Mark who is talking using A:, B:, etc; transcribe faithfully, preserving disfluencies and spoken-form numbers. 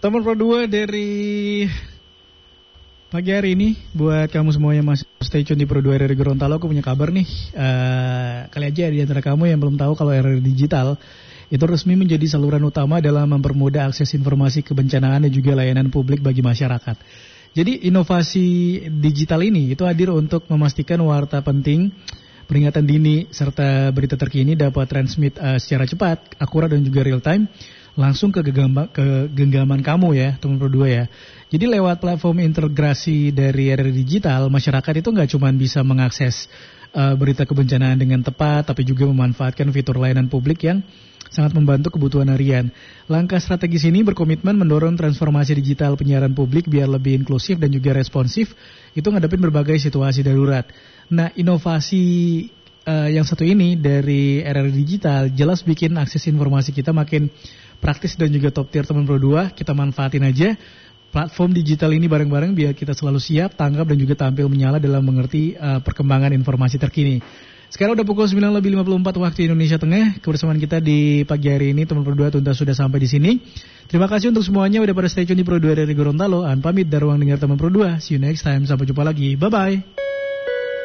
A: Teman Pro dua dari pagi hari ini buat kamu semuanya masih stay tune di Pro dua R R I Gorontalo. Aku punya kabar nih, uh, kali aja di antara kamu yang belum tahu kalau R R I Digital itu resmi menjadi saluran utama dalam mempermudah akses informasi kebencanaan dan juga layanan publik bagi masyarakat. Jadi inovasi digital ini itu hadir untuk memastikan warta penting, peringatan dini serta berita terkini dapat transmit uh, secara cepat, akurat dan juga real time langsung ke, gegamba, ke genggaman kamu ya, teman Pro dua ya. Jadi lewat platform integrasi dari R R I Digital, masyarakat itu nggak cuma bisa mengakses uh, berita kebencanaan dengan tepat, tapi juga memanfaatkan fitur layanan publik yang sangat membantu kebutuhan harian. Langkah strategis ini berkomitmen mendorong transformasi digital penyiaran publik biar lebih inklusif dan juga responsif, itu ngadepin berbagai situasi darurat. Nah, inovasi uh, yang satu ini dari R R I Digital jelas bikin akses informasi kita makin praktis dan juga top tier, teman Pro dua. Kita manfaatin aja platform digital ini bareng-bareng biar kita selalu siap, tanggap dan juga tampil menyala dalam mengerti uh, perkembangan informasi terkini. Sekarang udah pukul sembilan lebih lima puluh empat waktu Indonesia Tengah. Kebersamaan kita di pagi hari ini teman Pro dua tuntas sudah sampai di sini. Terima kasih untuk semuanya udah pada stay tune di Pro dua dari Gorontalo. An pamit dari ruang dengar teman Pro dua. See you next time. Sampai jumpa lagi. Bye bye.